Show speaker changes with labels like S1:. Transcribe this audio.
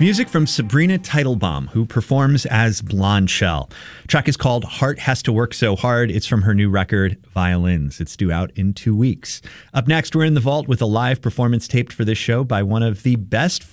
S1: Music from Sabrina Teitelbaum, who performs as Blonde Shell. Track is called Heart Has to Work So Hard. It's from her new record, Violins. It's due out in 2 weeks. Up next, we're in the vault with a live performance taped for this show by one of the best